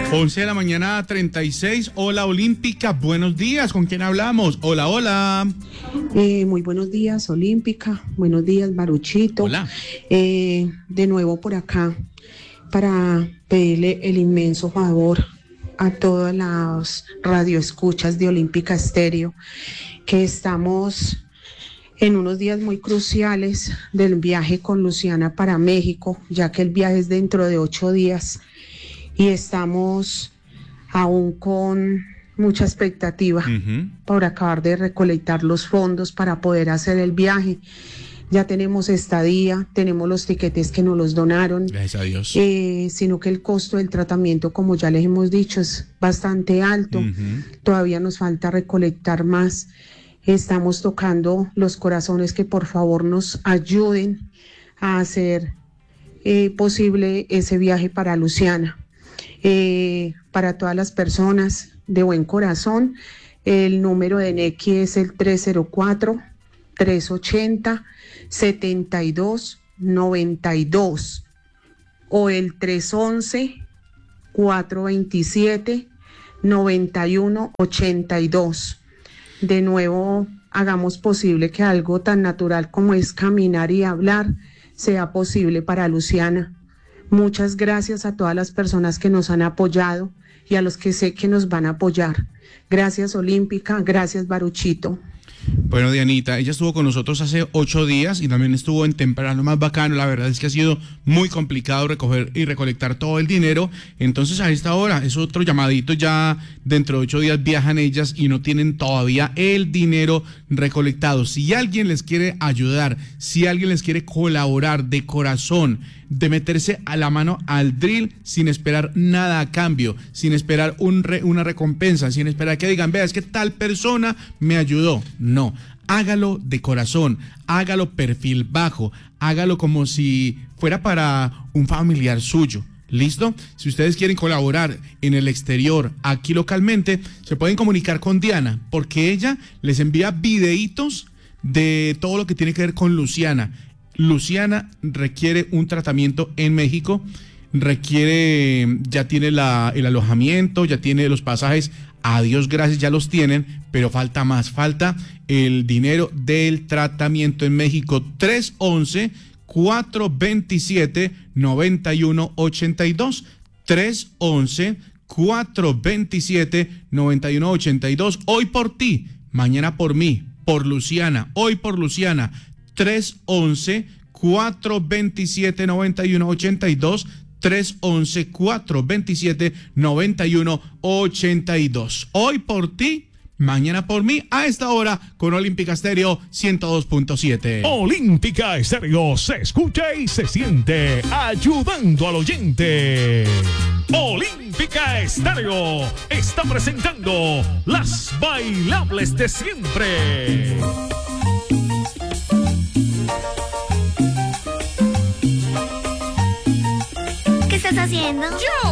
11 de la mañana, 36. Hola, Olímpica. Buenos días. ¿Con quién hablamos? Hola, hola. Muy buenos días, Olímpica. Buenos días, Baruchito. Hola. De nuevo por acá para pedirle el inmenso favor a todas las radioescuchas de Olímpica Estéreo, que estamos en unos días muy cruciales del viaje con Luciana para México, ya que el viaje es dentro de 8 días y estamos aún con mucha expectativa por acabar de recolectar los fondos para poder hacer el viaje. Ya tenemos estadía, tenemos los tiquetes que nos los donaron. Gracias a Dios. Sino que el costo del tratamiento, como ya les hemos dicho, es bastante alto. Todavía nos falta recolectar más. Estamos tocando los corazones que por favor nos ayuden a hacer posible ese viaje para Luciana. Para todas las personas de buen corazón, el número de Nequi es el 304-380-7292 o el 311-427-9182. De nuevo, hagamos posible que algo tan natural como es caminar y hablar sea posible para Luciana. Muchas gracias a todas las personas que nos han apoyado y a los que sé que nos van a apoyar. Gracias, Olímpica. Gracias, Baruchito. Bueno, Dianita, ella estuvo con nosotros hace 8 días y también estuvo en Temprano Más Bacano. La verdad es que ha sido muy complicado recoger y recolectar todo el dinero. Entonces, a esta hora es otro llamadito. Ya dentro de 8 días viajan ellas y no tienen todavía el dinero recolectado. Si alguien les quiere ayudar, si alguien les quiere colaborar de corazón, de meterse a la mano al drill sin esperar nada a cambio, sin esperar una recompensa, sin esperar que digan, vea, es que tal persona me ayudó. No, hágalo de corazón, hágalo perfil bajo, hágalo como si fuera para un familiar suyo. ¿Listo? Si ustedes quieren colaborar en el exterior, aquí localmente, se pueden comunicar con Diana, porque ella les envía videitos de todo lo que tiene que ver con Luciana. Luciana requiere un tratamiento en México, ya tiene el alojamiento, ya tiene los pasajes, a Dios gracias ya los tienen, pero falta más, falta el dinero del tratamiento en México. 311-427-9182, 311-427-9182, hoy por ti, mañana por mí, por Luciana, hoy por Luciana. 311-427-9182, 311-427-9182. Hoy por ti, mañana por mí, a esta hora con Olímpica Estéreo 102.7. Olímpica Estéreo se escucha y se siente, ayudando al oyente. Olímpica Estéreo está presentando las bailables de siempre. ¿Qué estás haciendo? ¡Yo!